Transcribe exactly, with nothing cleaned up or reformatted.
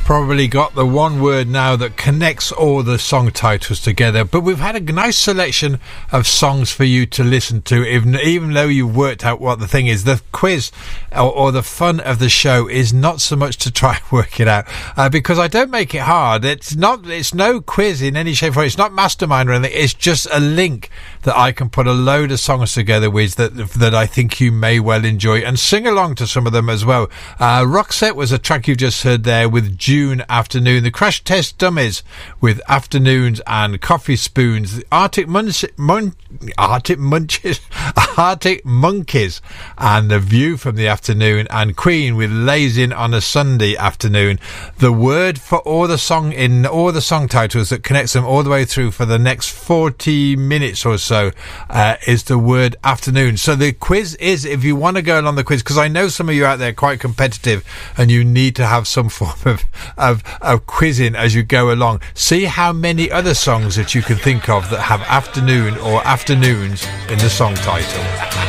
probably got the one word now that connects all the song titles together, but we've had a nice selection of songs for you to listen to, even, even though you've worked out what the thing is. The quiz or, or the fun of the show is not so much to try and work it out, uh, because I don't make it hard. It's not, it's no quiz in any shape or form. It's not Mastermind or anything. It's just a link that I can put a load of songs together with that that I think you may well enjoy and sing along to some of them as well. Uh, Roxette was a track you've just heard there with June Afternoon. The Crash Test Dummies with Afternoons and Coffee Spoons. The Arctic Munch, Mun- Arctic Munches, Arctic Monkeys and The View from the Afternoon, and Queen with Lazing on a Sunday Afternoon. The word for all the song in all the song titles that connects them all the way through for the next forty minutes or so uh, is the word afternoon. So the quiz is, if you want to go along the quiz, because I know some of you out there are quite competitive and you need to have some form of, of, of quizzing as you go along. See how many other songs that you can think of that have afternoon or afternoons in the song title.